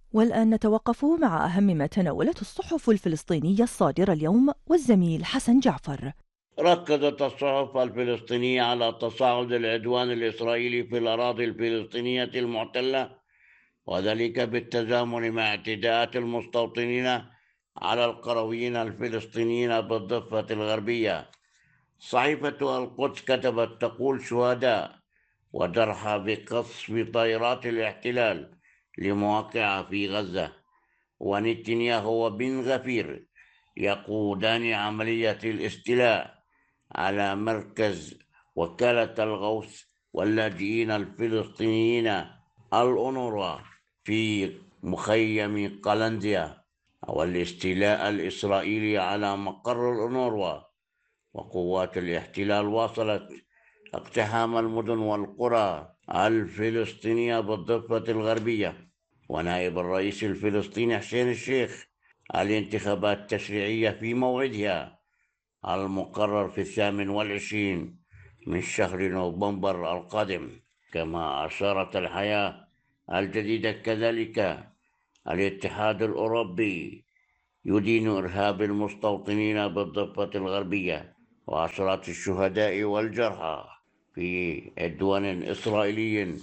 والآن نتوقف مع أهم ما تناولته الصحف الفلسطينية الصادرة اليوم والزميل حسن جعفر. ركزت الصحف الفلسطينية على تصاعد العدوان الإسرائيلي في الأراضي الفلسطينية المحتلة، وذلك بالتزامن مع اعتداءات المستوطنين على القرويين الفلسطينيين بالضفة الغربية. صحيفة القدس كتبت تقول شهداء وجرحى بقصف طائرات الاحتلال لمواقع في غزة، ونتنياهو وبن غفير يقودان عملية الاستيلاء على مركز وكالة الغوث واللاجئين الفلسطينيين الأونروا في مخيم قلنديا، والاستيلاء الإسرائيلي على مقر الأونروا. وقوات الاحتلال واصلت اقتحام المدن والقرى الفلسطينية بالضفة الغربية. ونائب الرئيس الفلسطيني حسين الشيخ الانتخابات التشريعية في موعدها المقرر في 28 من شهر نوفمبر القادم. كما أشارت الحياة الجديدة كذلك الاتحاد الأوروبي يدين إرهاب المستوطنين بالضفة الغربية وعشرات الشهداء والجرحى في عدوان إسرائيلي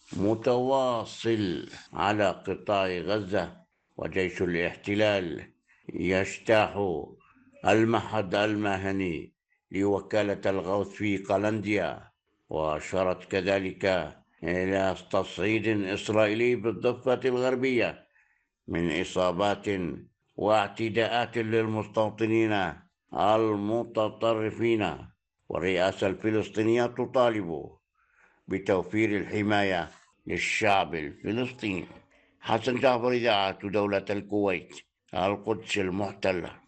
متواصل على قطاع غزة. وجيش الاحتلال يجتاح المعهد المهني لوكالة الغوث في قلنديا، وأشارت كذلك إلى تصعيد إسرائيلي بالضفة الغربية من إصابات واعتداءات للمستوطنين المتطرفين. والرئاسة الفلسطينية تطالب بتوفير الحماية للشعب الفلسطيني. حسن جعفر، إذاعة دولة الكويت، القدس المحتلة.